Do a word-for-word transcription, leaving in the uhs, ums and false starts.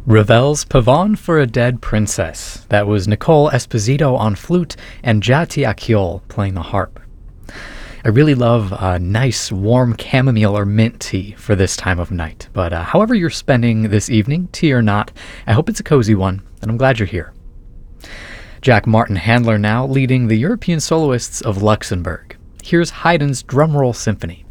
Ravel's Pavane for a Dead Princess. That was Nicole Esposito on flute and Jati Akyol playing the harp. I really love a nice warm chamomile or mint tea for this time of night. But uh, however you're spending this evening, tea or not, I hope it's a cozy one, and I'm glad you're here. Jack Martin Handler now leading the European Soloists of Luxembourg. Here's Haydn's Drumroll Symphony.